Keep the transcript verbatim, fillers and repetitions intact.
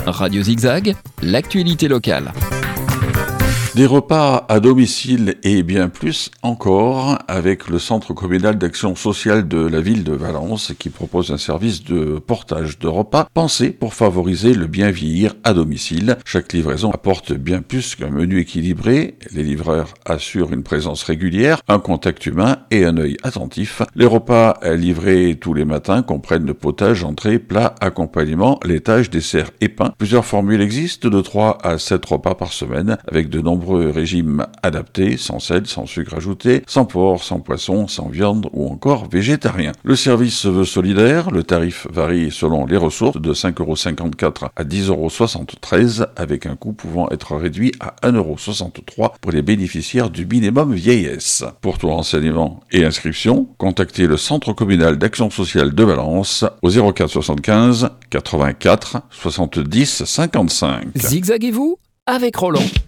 Radio Zigzag, l'actualité locale. Des repas à domicile et bien plus encore avec le Centre communal d'action sociale de la ville de Valence qui propose un service de portage de repas pensé pour favoriser le bien vieillir à domicile. Chaque livraison apporte bien plus qu'un menu équilibré. Les livreurs assurent une présence régulière, un contact humain et un œil attentif. Les repas livrés tous les matins comprennent le potage, entrée, plat, accompagnement, laitage, dessert et pain. Plusieurs formules existent de trois à sept repas par semaine avec de nombreux régimes adaptés, sans sel, sans sucre ajouté, sans porc, sans poisson, sans viande ou encore végétarien. Le service se veut solidaire, le tarif varie selon les ressources de cinq euros cinquante-quatre à dix euros soixante-treize avec un coût pouvant être réduit à un euro soixante-trois pour les bénéficiaires du minimum vieillesse. Pour tout renseignement et inscription, contactez le Centre communal d'action sociale de Valence au zéro quatre soixante-quinze quatre-vingt-quatre soixante-dix cinquante-cinq. Zigzaguez-vous avec Roland.